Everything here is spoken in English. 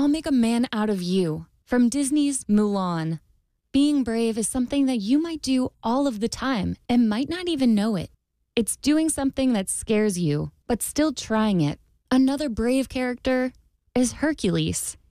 I'll Make a Man Out of You from Disney's Mulan. Being brave is something that you might do all of the time and might not even know it. It's doing something that scares you, but still trying it. Another brave character is Hercules.